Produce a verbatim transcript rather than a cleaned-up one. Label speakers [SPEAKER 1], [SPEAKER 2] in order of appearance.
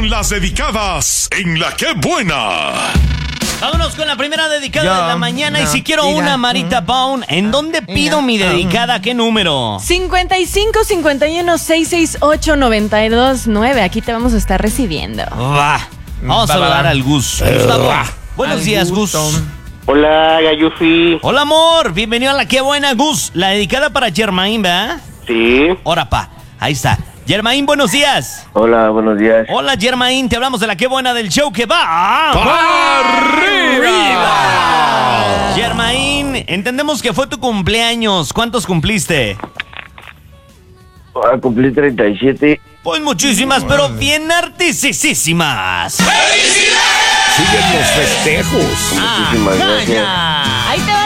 [SPEAKER 1] Con las dedicadas en La Qué Buena.
[SPEAKER 2] Vámonos con la primera dedicada
[SPEAKER 3] Yo,
[SPEAKER 2] de la mañana.
[SPEAKER 3] no,
[SPEAKER 2] y si quiero
[SPEAKER 3] diga,
[SPEAKER 2] una, Marita
[SPEAKER 3] mm,
[SPEAKER 2] Pound, ¿en dónde pido
[SPEAKER 3] diga,
[SPEAKER 2] mi
[SPEAKER 3] mm.
[SPEAKER 2] dedicada? ¿Qué número?
[SPEAKER 4] cincuenta y cinco, cincuenta y uno, seiscientos sesenta y ocho, noventa y dos, nueve. Aquí te vamos a estar recibiendo.
[SPEAKER 2] Va. Vamos
[SPEAKER 3] Va,
[SPEAKER 2] a
[SPEAKER 3] va,
[SPEAKER 2] saludar
[SPEAKER 3] va.
[SPEAKER 2] al Gus. Gustavo. Buenos
[SPEAKER 3] Al
[SPEAKER 2] días, Gus.
[SPEAKER 3] gusto.
[SPEAKER 5] Hola, Gayufi.
[SPEAKER 2] Hola, amor. Bienvenido a La Qué Buena, Gus. La dedicada para Germain, ¿verdad?
[SPEAKER 5] Sí.
[SPEAKER 2] Ahora, pa. Ahí está. Germain, buenos días.
[SPEAKER 5] Hola, buenos días.
[SPEAKER 2] Hola, Germain. Te hablamos de La Qué Buena del show que va.
[SPEAKER 1] ¡Arriba!
[SPEAKER 2] Germain, entendemos que fue tu cumpleaños. ¿Cuántos cumpliste?
[SPEAKER 5] Ah, cumplí treinta y siete.
[SPEAKER 2] Pues muchísimas, pero bien artisísimas.
[SPEAKER 1] Siguen los festejos.
[SPEAKER 5] Muchísimas gracias.